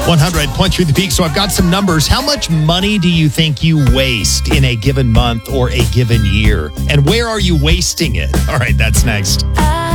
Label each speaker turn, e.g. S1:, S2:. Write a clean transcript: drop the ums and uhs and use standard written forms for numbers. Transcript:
S1: 100 point through the peak. So I've got some numbers. How much money do you think you waste in a given month or a given year? And where are you wasting it? All right, that's next.